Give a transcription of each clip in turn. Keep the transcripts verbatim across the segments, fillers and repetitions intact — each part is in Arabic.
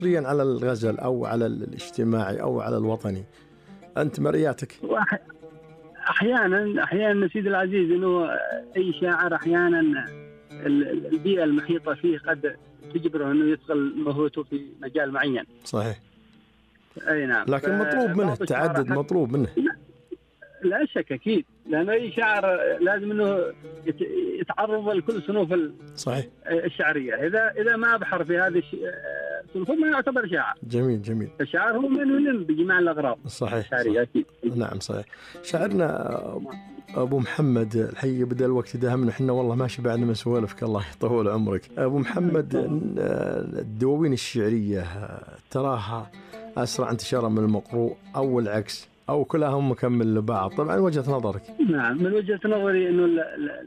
حصريا على الغزل أو على الاجتماعي أو على الوطني، أنت مرياتك؟ أحيانا أحيانا سيد العزيز أنه أي شاعر أحيانا البيئة المحيطة فيه قد تجبره أنه يدخل مهوته في مجال معين. صحيح. أي نعم. لكن مطلوب منه التعدد، مطلوب منه. لا شك أكيد، لأن أي شاعر لازم أنه يتعرض لكل صنوف صحيح الشعرية. إذا إذا ما أبحر في هذه الصنوف ما يعتبر شاعر. جميل جميل. الشاعر هو من يلم بجميع الأغراض. صحيح. الشعرية أكيد. نعم صحيح. شاعرنا أبو محمد الحقيقة بدأ الوقت داهمنا، حنا والله ما شبعنا من سوالفك، الله يطول عمرك أبو محمد. الدواوين الشعرية تراها أسرع انتشارا من المقروء أو العكس، أو كلها هم مكمل لبعض؟ طبعا وجهة نظرك. نعم، من وجهة نظري أنه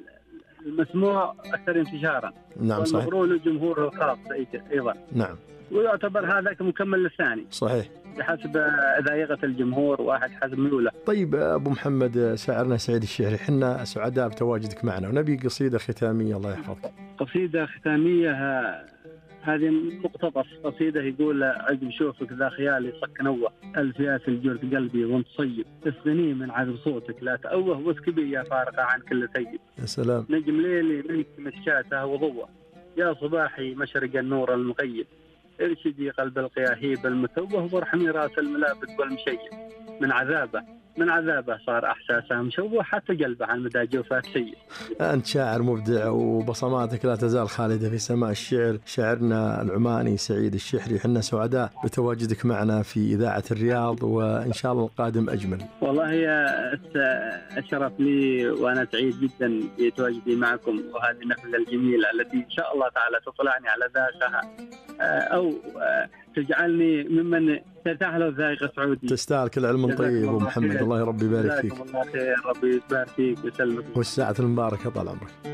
المسموع أكثر انتشارا. نعم صحيح. والمقروء له جمهوره الخاص أيضا. نعم. ويعتبر هذا كمكمل للثاني. صحيح. بحسب ذائقة الجمهور، واحد حسب ميوله. طيب أبو محمد شاعرنا سعيد الشهري، حنا سعداء بتواجدك معنا، ونبي قصيدة ختامية الله يحفظك. قصيدة ختامية هذه مقتبس قصيدة يقول: عقب شوفك ذا خيالي صك نوه، ألف ياس الجرد قلبي وانت صيب، اسقني من عذب صوتك لا تأوه، واسكبي يا فارقة عن كل سيب. يا سلام. نجم ليلي منك مشكاته وضوه، يا صباحي مشرق النور المغيب، ارشدي قلب القياهيب المتوه، وارحمي راس الملابس والمشيب، من عذابه من عذابه صار احساسه مشوه، حتى قلبه عن مدى جوفه سيء. انت شاعر مبدع، وبصماتك لا تزال خالده في سماء الشعر. شاعرنا العماني سعيد الشحري، حنا سعداء بتواجدك معنا في اذاعه الرياض، وان شاء الله القادم اجمل. والله يا الشرف لي، وانا سعيد جدا بتواجدي معكم، وهذه النفذه الجميله التي ان شاء الله تعالى تطلعني على ذاقها او تجعلني ممن ترتاح له ذائقة سعودي. تستاهل كل علم طيب أبو محمد، الله ربي يبارك فيك. الله خير، ربي يبارك فيك ويسلمك، والساعة المباركة طال عمرك.